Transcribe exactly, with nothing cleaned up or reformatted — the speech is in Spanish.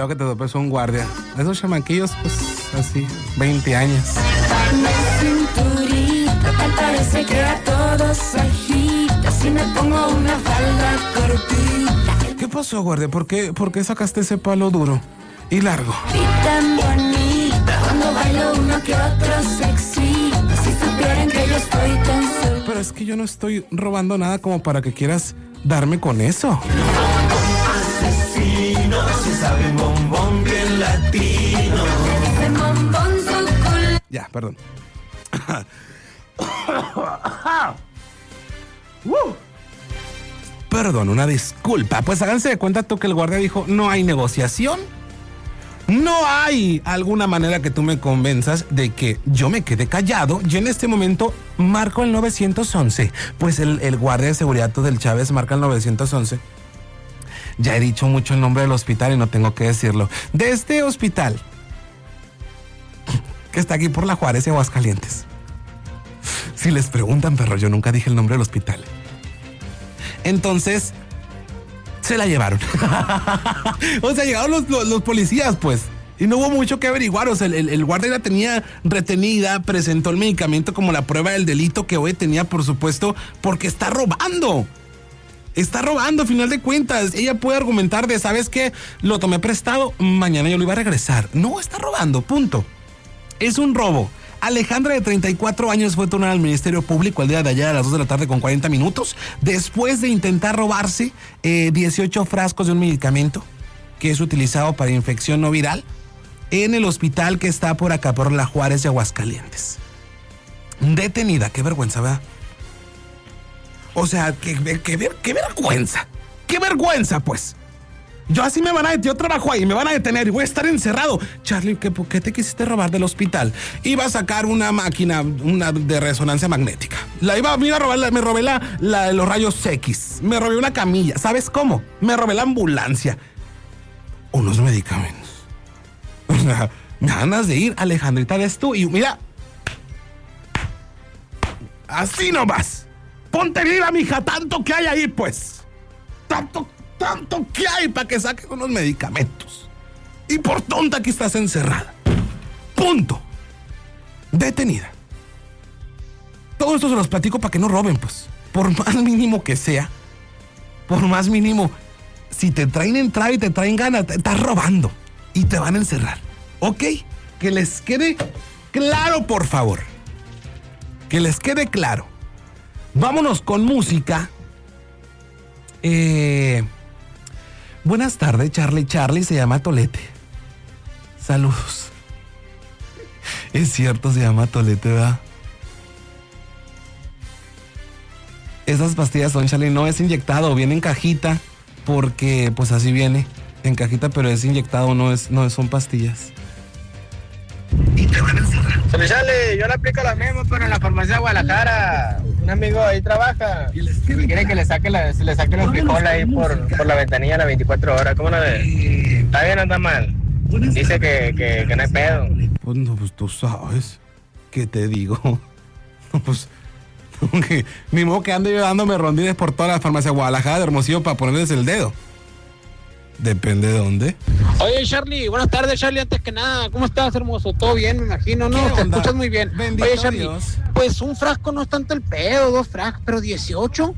luego que te topes un guardia. Esos chamaquillos, pues, así, veinte años. Parece que a todos agita si me pongo una falda cortita. ¿Qué pasó, guardia? ¿Por qué, ¿Por qué sacaste ese palo duro y largo? Y tan bonita, cuando bailo uno que otro sexy. Si supieran que yo estoy tan sola. Pero es que yo no estoy robando nada como para que quieras darme con eso. Asesino, si sabe bombón bien latino. Ese bombón suculento. Ya, perdón. uh. Perdón, una disculpa. Pues háganse de cuenta tú que el guardia dijo, no hay negociación. No hay alguna manera que tú me convenzas de que yo me quede callado. Yo en este momento marco el nueve once. Pues el, el guardia de seguridad del Chávez marca el nueve once. Ya he dicho mucho el nombre del hospital y no tengo que decirlo. De este hospital que está aquí por la Juárez y Aguascalientes. Si les preguntan, perro, yo nunca dije el nombre del hospital. Entonces, se la llevaron. O sea, llegaron los, los, los policías, pues. Y no hubo mucho que averiguar. O sea, el, el guardia la tenía retenida, presentó el medicamento como la prueba del delito que hoy tenía, por supuesto, porque está robando. Está robando, a final de cuentas. Ella puede argumentar de, ¿sabes qué? Lo tomé prestado, mañana yo lo iba a regresar. No, está robando, punto. Es un robo. Alejandra, de treinta y cuatro años, fue turnada al Ministerio Público el día de ayer a las dos de la tarde con cuarenta minutos, después de intentar robarse eh, dieciocho frascos de un medicamento que es utilizado para infección no viral en el hospital que está por acá, por la Juárez de Aguascalientes. Detenida, qué vergüenza, ¿verdad? O sea, qué, qué, qué, qué vergüenza, qué vergüenza, pues. Yo así me van a detener, yo trabajo ahí, me van a detener y voy a estar encerrado. Charlie, ¿qué, ¿qué te quisiste robar del hospital? Iba a sacar una máquina una de resonancia magnética. La iba, me iba a robar, la, me robé la, la, los rayos X. Me robé una camilla. ¿Sabes cómo? Me robé la ambulancia. Unos medicamentos. O sea, me dan ganas de ir, Alejandrita, eres tú. Y mira, así nomás. Ponte viva, mija, tanto que hay ahí, pues. Tanto Tanto que hay para que saques unos medicamentos. Y por tonta que estás encerrada. Punto. Detenida. Todo esto se los platico para que no roben, pues. Por más mínimo que sea. Por más mínimo. Si te traen entrada y te traen ganas, te estás robando. Y te van a encerrar. ¿Ok? Que les quede claro, por favor. Que les quede claro. Vámonos con música. Eh... Buenas tardes, Charlie. Charlie se llama Tolete. Saludos. Es cierto, se llama Tolete, ¿verdad? Esas pastillas son, Charlie, no es inyectado, viene en cajita, porque pues así viene, en cajita, pero es inyectado, no es, no son pastillas. Y te van a encerrar. Charlie, Charlie, yo le aplico las mismas, pero en la farmacia de Guadalajara. Un amigo ahí trabaja y, les y quiere que le saque la, se le saque los frijoles ahí por, por la ventanilla a las veinticuatro horas. ¿Cómo lo ves? ¿Está bien o está mal? Dice que, que, que no hay pedo. Pues no, pues tú sabes. ¿Qué te digo? No, pues... Ni modo que ande yo dándome rondines por toda la farmacia de Guadalajara de Hermosillo para ponerles el dedo. Depende de dónde. Oye, Charlie, buenas tardes, Charlie. Antes que nada, ¿cómo estás, hermoso? ¿Todo bien, me imagino, no? Te escuchas muy bien. Bendito Oye, Charlie, Dios. pues un frasco no es tanto el pedo, dos frascos, pero dieciocho.